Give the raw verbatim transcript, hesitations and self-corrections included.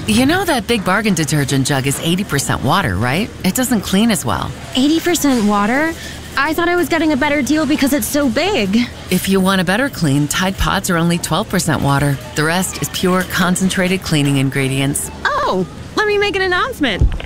You know that Big Bargain detergent jug is eighty percent water, right? It doesn't clean as well. eighty percent water? I thought I was getting a better deal because it's so big. If you want a better clean, Tide Pods are only twelve percent water. The rest is pure, concentrated cleaning ingredients. Oh, let me make an announcement.